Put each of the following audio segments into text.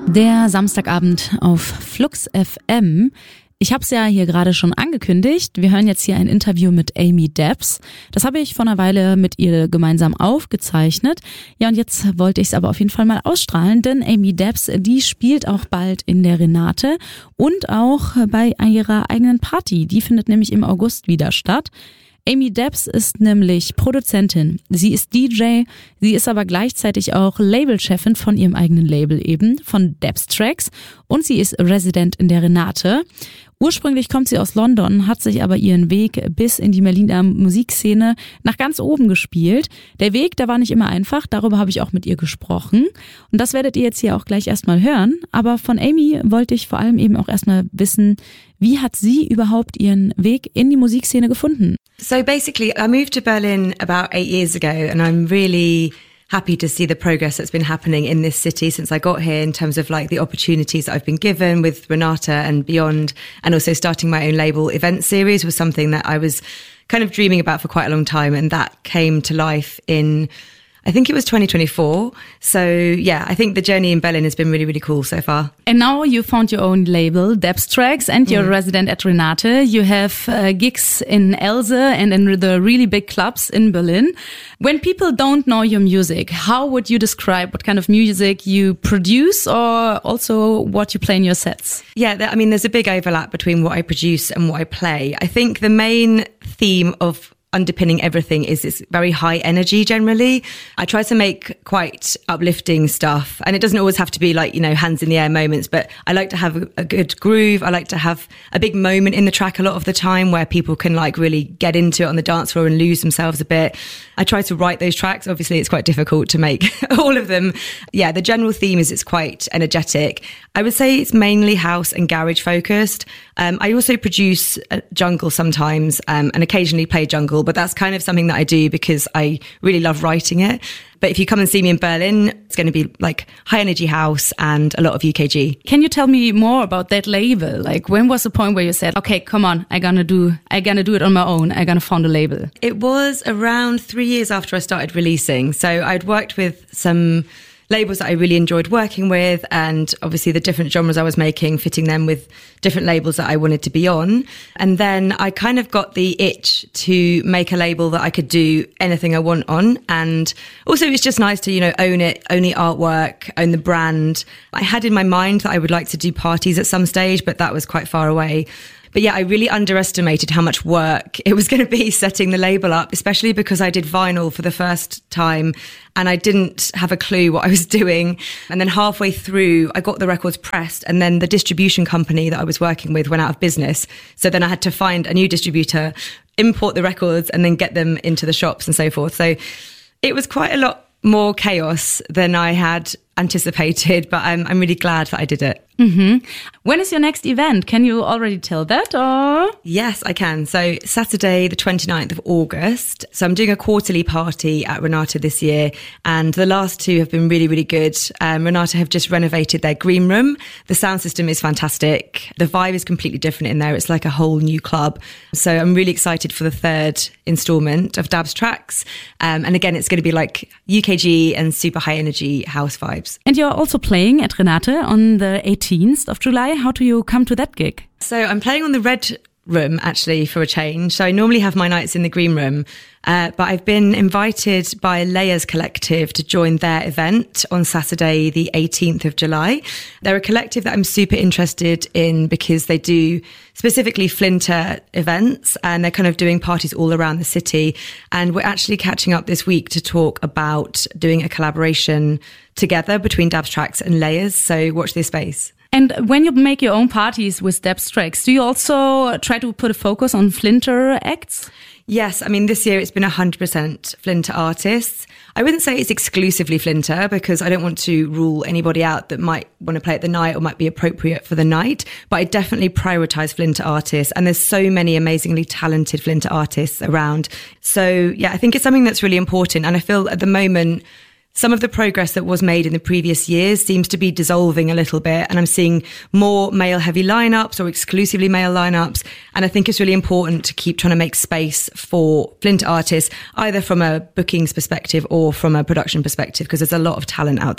Der Samstagabend auf Flux FM. Ich habe es ja hier gerade schon angekündigt. Wir hören jetzt hier ein Interview mit Amy Debs. Das habe ich vor einer Weile mit ihr gemeinsam aufgezeichnet. Ja, und jetzt wollte ich es aber auf jeden Fall mal ausstrahlen, denn Amy Debs, die spielt auch bald in der Renate und auch bei ihrer eigenen Party. Die findet nämlich im August wieder statt. Amy Debs ist nämlich Produzentin, sie ist DJ, sie ist aber gleichzeitig auch Labelchefin von ihrem eigenen Label eben, von Debs Tracks, und sie ist Resident in der Renate. Ursprünglich kommt sie aus London, hat sich aber ihren Weg bis in die Berliner Musikszene nach ganz oben gespielt. Der Weg, der war nicht immer einfach, darüber habe ich auch mit ihr gesprochen. Und das werdet ihr jetzt hier auch gleich erstmal hören. Aber von Amy wollte ich vor allem eben auch erstmal wissen, wie hat sie überhaupt ihren Weg in die Musikszene gefunden? So basically, I moved to Berlin about 8 years ago and I'm really happy to see the progress that's been happening in this city since I got here in terms of like the opportunities that I've been given with Renata and beyond, and also starting my own label event series was something that I was kind of dreaming about for quite a long time, and that came to life in, I think it was 2024. So yeah, I think the journey in Berlin has been really, really cool so far. And now you found your own label, Debs Tracks, and you're a resident at Renate. You have gigs in Else and in the really big clubs in Berlin. When people don't know your music, how would you describe what kind of music you produce or also what you play in your sets? Yeah, I mean, there's a big overlap between what I produce and what I play. I think the main theme of underpinning everything is this very high energy generally. I try to make quite uplifting stuff, and it doesn't always have to be like, you know, hands in the air moments, but I like to have a good groove. I like to have a big moment in the track a lot of the time where people can like really get into it on the dance floor and lose themselves a bit. I try to write those tracks. Obviously it's quite difficult to make all of them. Yeah, the general theme is it's quite energetic. I would say it's mainly house and garage focused. I also produce jungle sometimes, and occasionally play jungle, but that's kind of something that I do because I really love writing it. But if you come and see me in Berlin, it's going to be like high energy house and a lot of UKG. Can you tell me more about that label? Like, when was the point where you said, okay, come on, I'm gonna do it on my own. I'm gonna found a label. It was around 3 years after I started releasing. So I'd worked with some labels that I really enjoyed working with, and obviously the different genres I was making, fitting them with different labels that I wanted to be on. And then I kind of got the itch to make a label that I could do anything I want on. And also it's just nice to, you know, own it, own the artwork, own the brand. I had in my mind that I would like to do parties at some stage, but that was quite far away. But yeah, I really underestimated how much work it was going to be setting the label up, especially because I did vinyl for the first time and I didn't have a clue what I was doing. And then halfway through, I got the records pressed, and then the distribution company that I was working with went out of business. So then I had to find a new distributor, import the records, and then get them into the shops and so forth. So it was quite a lot more chaos than I had anticipated, but I'm really glad that I did it. Mm-hmm. When is your next event? Can you already tell that? Or? Yes, I can. So Saturday, the 29th of August. So I'm doing a quarterly party at Renata this year, and the last two have been really, really good. Renata have just renovated their green room. The sound system is fantastic. The vibe is completely different in there. It's like a whole new club. So I'm really excited for the third installment of Debs Tracks. And again, it's going to be like UKG and super high energy house vibes. And you're also playing at Renate on the 18th of July. How do you come to that gig? So I'm playing on the Red Room, actually, for a change. So I normally have my nights in the Green Room, but I've been invited by Layers Collective to join their event on Saturday, the 18th of July. They're a collective that I'm super interested in because they do specifically Flinter events, and they're kind of doing parties all around the city. And we're actually catching up this week to talk about doing a collaboration together between Debs Tracks and Layers. So watch this space. And when you make your own parties with Debs Tracks, do you also try to put a focus on Flinter acts? Yes, I mean, this year it's been 100% Flinter artists. I wouldn't say it's exclusively Flinter because I don't want to rule anybody out that might want to play at the night or might be appropriate for the night, but I definitely prioritise Flinter artists, and there's so many amazingly talented Flinter artists around. So yeah, I think it's something that's really important, and I feel at the moment some of the progress that was made in the previous years seems to be dissolving a little bit, and I'm seeing more male-heavy lineups or exclusively male lineups. And I think it's really important to keep trying to make space for Flinter artists, either from a bookings perspective or from a production perspective, because there's a lot of talent out there.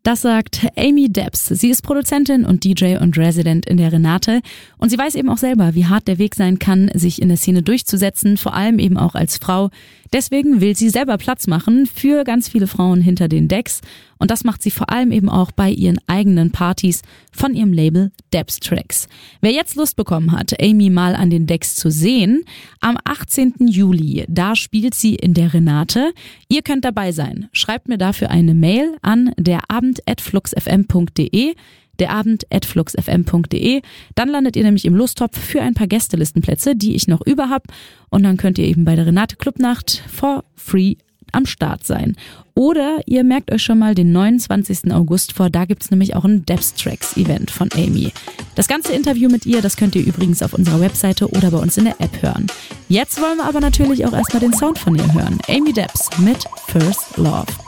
Das sagt Amy Debs. Sie ist Produzentin und DJ und Resident in der Renate. Und sie weiß eben auch selber, wie hart der Weg sein kann, sich in der Szene durchzusetzen, vor allem eben auch als Frau. Deswegen will sie selber Platz machen für ganz viele Frauen hinter den Decks. Und das macht sie vor allem eben auch bei ihren eigenen Partys von ihrem Label Debs Tracks. Wer jetzt Lust bekommen hat, Amy mal an den Decks zu sehen, am 18. Juli, da spielt sie in der Renate. Ihr könnt dabei sein. Schreibt mir dafür eine Mail an derabend@fluxfm.de. derabend@fluxfm.de. Dann landet ihr nämlich im Lostopf für ein paar Gästelistenplätze, die ich noch über habe. Und dann könnt ihr eben bei der Renate Clubnacht for free am Start sein. Oder ihr merkt euch schon mal den 29. August vor, da gibt's nämlich auch ein Debs Tracks Event von Amy. Das ganze Interview mit ihr, das könnt ihr übrigens auf unserer Webseite oder bei uns in der App hören. Jetzt wollen wir aber natürlich auch erstmal den Sound von ihr hören. Amy Debs mit First Love.